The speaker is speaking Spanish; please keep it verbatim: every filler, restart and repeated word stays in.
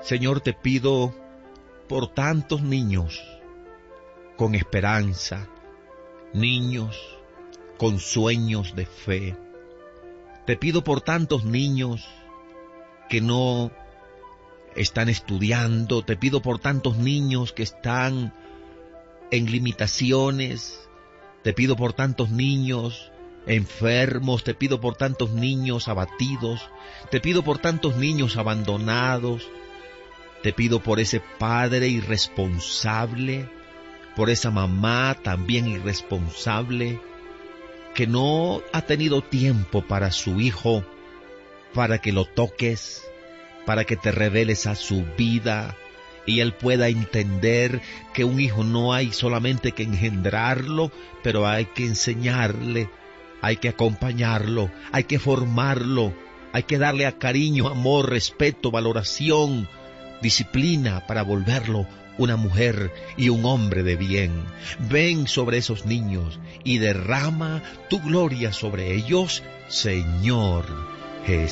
Señor, te pido por tantos niños con esperanza, niños con sueños de fe. Te pido por tantos niños que no están estudiando. Te pido por tantos niños que están en limitaciones. Te pido por tantos niños enfermos. Te pido por tantos niños abatidos. Te pido por tantos niños abandonados. Te pido por ese padre irresponsable, por esa mamá también irresponsable, que no ha tenido tiempo para su hijo, para que lo toques, para que te reveles a su vida y él pueda entender que un hijo no hay solamente que engendrarlo, pero hay que enseñarle, hay que acompañarlo, hay que formarlo, hay que darle a cariño, amor, respeto, valoración, disciplina para volverlo una mujer y un hombre de bien. Ven sobre esos niños y derrama tu gloria sobre ellos, Señor Jesús.